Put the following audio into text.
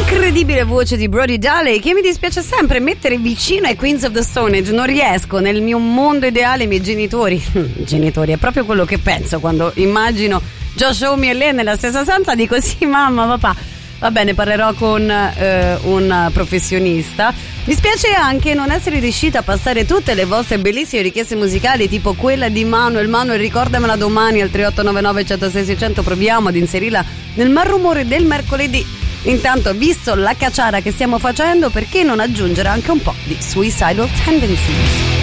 Incredibile voce di Brody Daly, che mi dispiace sempre mettere vicino ai Queens of the Stone Age. Non riesco, nel mio mondo ideale i miei genitori è proprio quello che penso quando immagino Josh Homme e lei nella stessa stanza. Dico sì mamma, papà, va bene, parlerò con un professionista. Mi spiace anche non essere riuscita a passare tutte le vostre bellissime richieste musicali, tipo quella di Manuel, ricordamela domani al 3899 106 600. Proviamo ad inserirla nel malumore del mercoledì. Intanto, visto la cacciara che stiamo facendo, perché non aggiungere anche un po' di Suicidal Tendencies?